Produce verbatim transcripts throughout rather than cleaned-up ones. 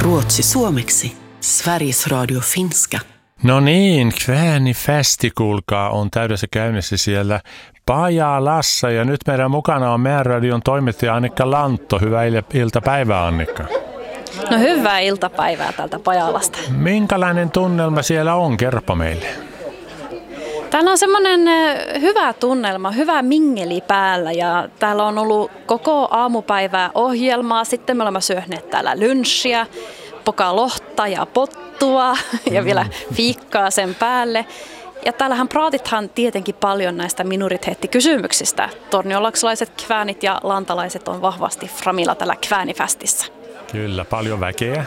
Ruotsi suomeksi. Sveriges Radio finska. No niin, Kväänifesti, kuulkaa, on täydessä käynnissä siellä Pajalassa. Ja nyt meidän mukana on meidän radion toimittaja Annikka Lantto. Hyvää iltapäivää, Annikka. No hyvää iltapäivää täältä Pajalasta. Minkälainen tunnelma siellä on? Kerro meille. Täällä on semmoinen hyvä tunnelma, hyvä mingeli päällä ja täällä on ollut koko aamupäivää ohjelmaa. Sitten me olemme syöneet täällä lunchia, pokalohta ja pottua ja vielä fiikkaa sen päälle. Ja täällähän praatithan tietenkin paljon näistä minoriteettikysymyksistä. Tornionlaksolaiset, kväänit ja lantalaiset on vahvasti framilla tällä Kväänifestissä. Kyllä, paljon väkeä.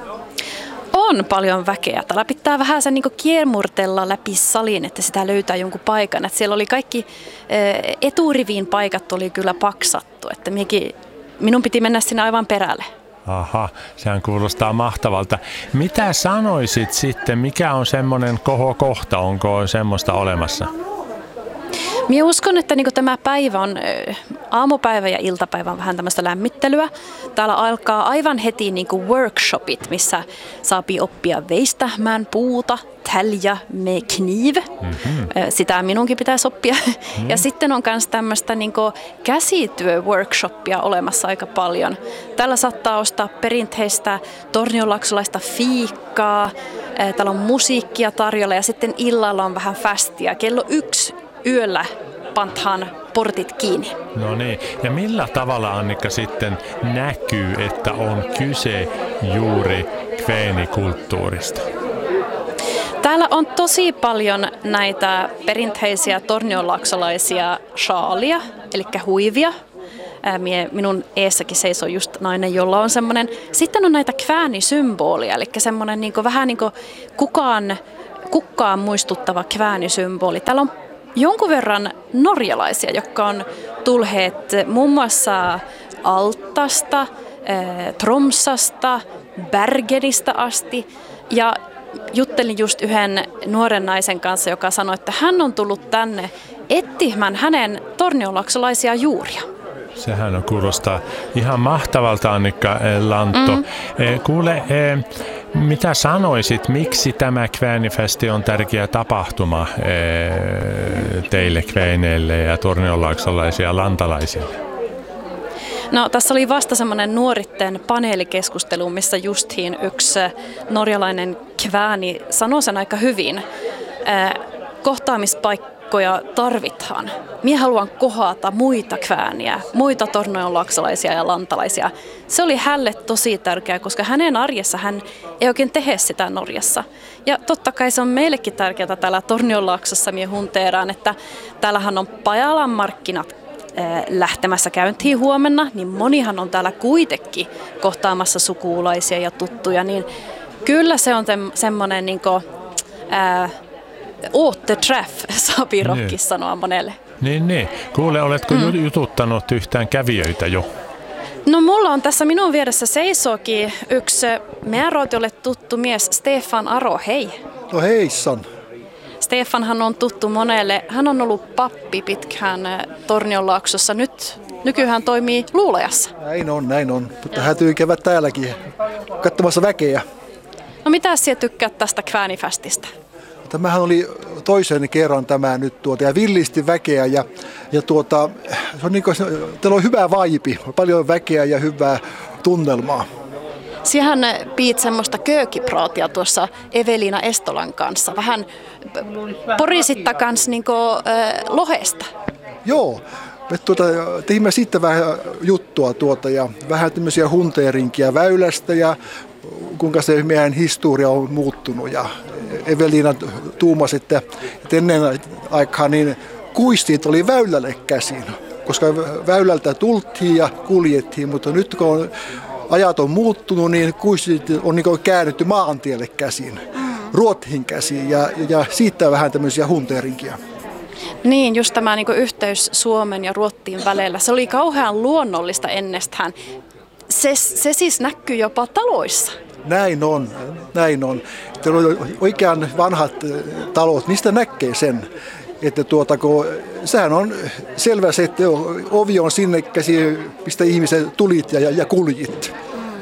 On paljon väkeä. Täällä pitää vähän sen niin kiermurtella läpi salin, että sitä löytää jonkun paikan. Että siellä oli kaikki eturiviin paikat oli kyllä paksattu. Että minäkin, minun piti mennä sinne aivan perälle. Aha, sehän kuulostaa mahtavalta. Mitä sanoisit sitten, mikä on semmoinen kohokohta, onko semmoista olemassa? Minä uskon, että niin tämä päivä on aamupäivä ja iltapäivä on vähän tämmöistä lämmittelyä. Täällä alkaa aivan heti niin workshopit, missä saapii oppia veistämään puuta, tälja med kniv. Mm-hmm. Sitä minunkin pitäisi oppia. Mm-hmm. Ja sitten on myös tämmöistä niin käsityöworkshoppia olemassa aika paljon. Täällä saattaa ostaa perinteistä tornionlaksolaista fiikkaa. Täällä on musiikkia tarjolla ja sitten illalla on vähän fastia. Kello yksi yöllä pantaan portit kiinni. No niin. Ja millä tavalla, Annikka, sitten näkyy, että on kyse juuri kvänikulttuurista? Täällä on tosi paljon näitä perinteisiä tornionlaksolaisia shaalia, eli huivia. Mie, minun eessäkin seisoo just nainen, jolla on semmoinen. Sitten on näitä kväänisymbolia, eli semmoinen niin kuin, vähän niin kuin kukaan, kukkaan muistuttava kväänisymboli. Täällä on jonkun verran norjalaisia, jotka on tulleet muun muassa Altasta, Tromsasta, Bergenistä asti. Ja juttelin just yhden nuoren naisen kanssa, joka sanoi, että hän on tullut tänne etsimään hänen tornionlaksolaisia juuria. Sehän on kuulostaa ihan mahtavalta, Annikka Lantto. Mm. Kuule, mitä sanoisit, miksi tämä Kväänifesti on tärkeä tapahtuma teille kväineille ja tornionlaksolaisia lantalaisille? No, tässä oli vasta semmoinen nuoritten paneelikeskustelu, missä justiin yksi norjalainen kvääni sanoi sen aika hyvin. Kohtaamispaikkoja tarvitaan. Minä haluan kohata muita kvääniä, muita tornionlaksolaisia ja lantalaisia. Se oli hänelle tosi tärkeää, koska hänen arjessa hän ei oikein tehdä sitä Norjassa. Ja totta kai se on meillekin tärkeää täällä Tornionlaaksossa, minä hunteeraan, että täällähän on Pajalan markkinat lähtemässä käyntiin huomenna, niin monihan on täällä kuitenkin kohtaamassa sukulaisia ja tuttuja, niin kyllä se on semmoinen niin kuin ää, återträff, saapi rohki sanoa monelle. Niin, niin. Kuule, oletko mm. jututtanut yhtään kävijöitä jo? No mulla on tässä minun vieressä seisookin yksi meidän raatiolle tuttu mies, Stefan Aro, hei. No heissan. Stefanhan on tuttu monelle. Hän on ollut pappi pitkään Tornionlaaksossa. Nyt nykyään toimii Luulajassa. Näin on, näin on. Mutta hätyy käydä täälläkin katsomassa väkeä. No mitä sinä tykkäät tästä Kväänifestistä? Tämähän oli toisen kerran tämä nyt tuota, ja villisti väkeä ja, ja tuota, se on niin kuin, teillä on hyvä vaipi, paljon väkeä ja hyvää tunnelmaa. Siihen piit semmoista köökipraatia tuossa Evelina Estolan kanssa. Vähän porisitta kanssa niin kuin, äh, lohesta. Joo, me tuota, teimme sitten vähän juttua tuota, ja vähän tämmöisiä hunteerinkiä väylästä ja kuinka se meidän historia on muuttunut. Ja Evelina tuumasi, että, että ennen aikaa niin kuistit oli väylälle käsin, koska väylältä tultiin ja kuljettiin, mutta nyt kun on ajat on muuttunut, niin kuistit on niin käännetty maantielle käsin, Ruottiin käsin ja, ja siitä vähän tämmöisiä hunteerinkia. Niin, just tämä niin kuin yhteys Suomen ja Ruottiin välillä. Se oli kauhean luonnollista ennestään. Se, se siis näkyy jopa taloissa. Näin on, näin on. Teillä on oikean vanhat talot, niistä näkee sen. Että tuota, kun, sehän on selvä se, että ovi on sinne käsi, mistä ihmiset tulit ja, ja kuljit.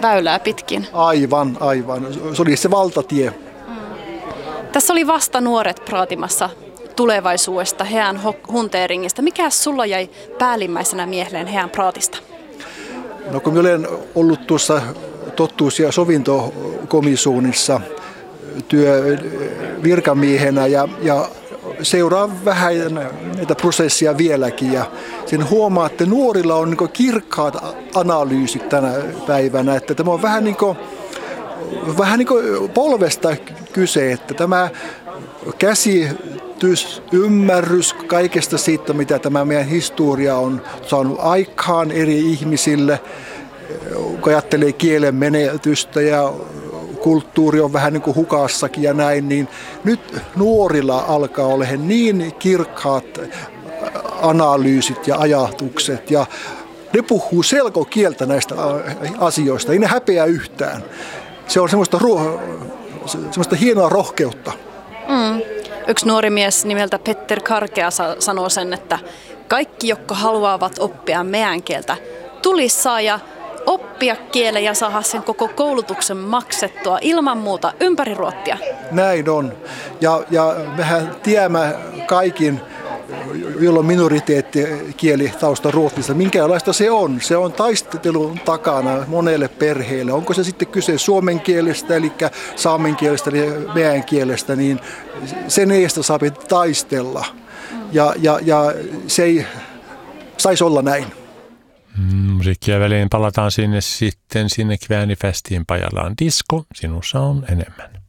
väylää pitkin. Aivan, aivan. Se oli se valtatie. Mm. Tässä oli vasta nuoret praatimassa tulevaisuudesta, heidän hunteeringista. Mikä sulla jäi päällimmäisenä mieleen heidän praatista? No kun minä olen ollut tuossa totuus- ja sovintokomisuunissa työ virkamiehenä ja, ja seuraa vähän näitä prosessia vieläkin. Ja sen huomaa, että nuorilla on niin kirkkaat analyysit tänä päivänä. Että tämä on vähän niin kuin, vähän niin kuin polvesta kyse, että tämä käsitys, ymmärrys kaikesta siitä, mitä tämä meidän historia on saanut aikaan eri ihmisille, kun ajattelee kielen menetystä ja kulttuuri on vähän niin kuin hukassakin ja näin, niin nyt nuorilla alkaa olla niin kirkkaat analyysit ja ajatukset ja ne puhuu selkokieltä näistä asioista, ei ne häpeä yhtään. Se on semmoista, semmoista hienoa rohkeutta. Mm. Yksi nuori mies nimeltä Petter Karkea sanoo sen, että kaikki, jotka haluavat oppia meidän kieltä, tulisi saa ja oppia kielen ja saada sen koko koulutuksen maksettua ilman muuta ympäri Ruotsia. Näin on. Ja, ja mehän tiedämme kaikin, jolla on minoriteettikielitausta Ruotsissa, minkälaista se on. Se on taistelun takana monelle perheelle. Onko se sitten kyse suomen kielestä, eli saamen kielestä, eli meidän kielestä, niin sen eestä saa taistella. Ja, ja, ja se ei saisi olla näin. Musiikkia väliin palataan sinne sitten sinne Kväänifestiin Pajalaan. Disko, sinussa on enemmän.